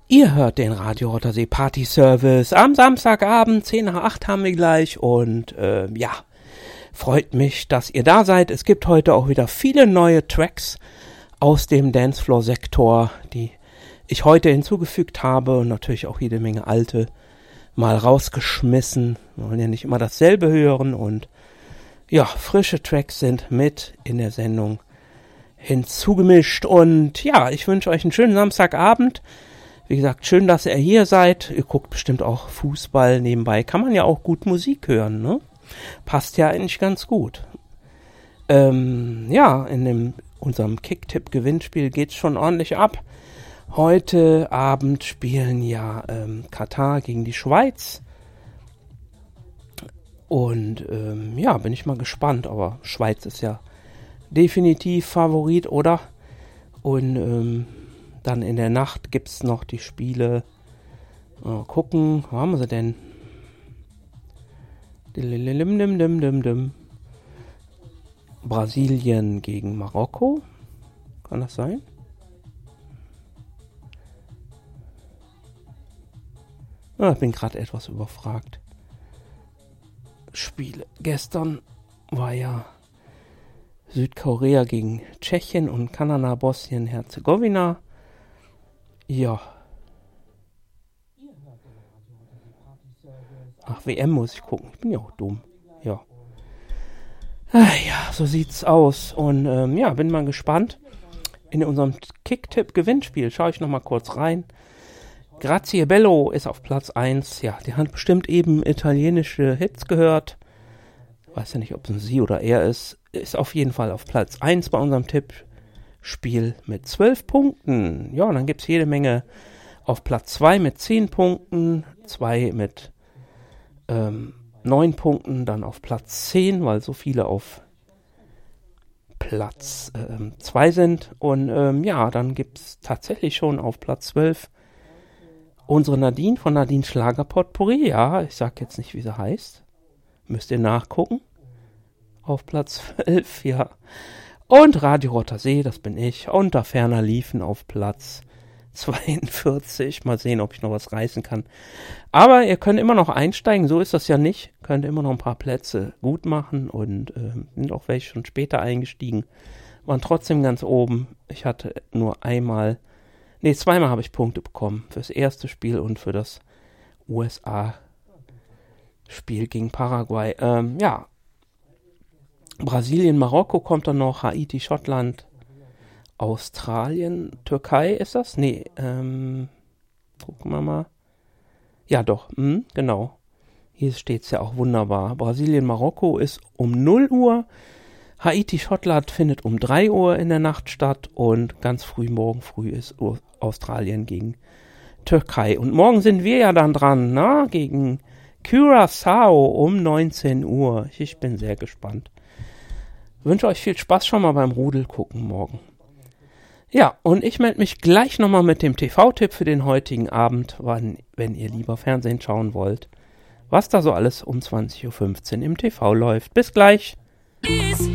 Ihr hört den Radio Rothersee Party Service am Samstagabend, 10 nach 8 haben wir gleich und freut mich, dass ihr da seid. Es gibt heute auch wieder viele neue Tracks aus dem Dancefloor-Sektor, die ich heute hinzugefügt habe und natürlich auch jede Menge alte mal rausgeschmissen. Wir wollen ja nicht immer dasselbe hören und ja, frische Tracks sind mit in der Sendung hinzugemischt und ja, ich wünsche euch einen schönen Samstagabend. Wie gesagt, schön, dass ihr hier seid. Ihr guckt bestimmt auch Fußball nebenbei. Kann man ja auch gut Musik hören, ne? Passt ja eigentlich ganz gut. In unserem Kicktipp-Gewinnspiel geht's schon ordentlich ab. Heute Abend spielen ja Katar gegen die Schweiz. Und bin ich mal gespannt. Aber Schweiz ist ja definitiv Favorit, oder? Und dann in der Nacht gibt's noch die Spiele. Gucken, wo haben wir sie denn? Brasilien gegen Marokko. Kann das sein? Ich bin gerade etwas überfragt. Spiele. Gestern war ja Südkorea gegen Tschechien und Kanada, Bosnien-Herzegowina. Ja. Ach, WM muss ich gucken. Ich bin ja auch dumm. Ja. So sieht's aus. Und bin mal gespannt. In unserem Kicktipp-Gewinnspiel schaue ich nochmal kurz rein. Grazie Bello ist auf Platz 1. Ja, die hat bestimmt eben italienische Hits gehört. Weiß ja nicht, ob es sie oder er ist. Ist auf jeden Fall auf Platz 1 bei unserem Tippspiel mit 12 Punkten. Ja, und dann gibt's jede Menge auf Platz 2 mit 10 Punkten. 2 mit 9 Punkten. Dann auf Platz 10, weil so viele auf Platz 2 sind. Und dann gibt's tatsächlich schon auf Platz 12 unsere Nadine von Nadine Schlager Potpourri. Ja, ich sag jetzt nicht, wie sie heißt. Müsst ihr nachgucken. Auf Platz 12, ja. Und Radio Rothersee, das bin ich. Und da ferner liefen auf Platz 42. Mal sehen, ob ich noch was reißen kann. Aber ihr könnt immer noch einsteigen, so ist das ja nicht. Könnt immer noch ein paar Plätze gut machen und sind auch welche schon später eingestiegen. Waren trotzdem ganz oben. Ich hatte nur zweimal habe ich Punkte bekommen. Fürs erste Spiel und für das USA-Spiel gegen Paraguay. Brasilien, Marokko kommt dann noch, Haiti, Schottland, Australien, Türkei ist das? Nee, gucken wir mal. Ja doch, genau. Hier steht's ja auch wunderbar. Brasilien, Marokko ist um 0 Uhr. Haiti, Schottland findet um 3 Uhr in der Nacht statt und ganz früh, morgen früh ist Australien gegen Türkei. Und morgen sind wir ja dann dran, gegen Curaçao um 19 Uhr. Ich bin sehr gespannt. Wünsche euch viel Spaß schon mal beim Rudel gucken morgen. Ja, und ich melde mich gleich nochmal mit dem TV-Tipp für den heutigen Abend, wenn ihr lieber Fernsehen schauen wollt, was da so alles um 20.15 Uhr im TV läuft. Bis gleich!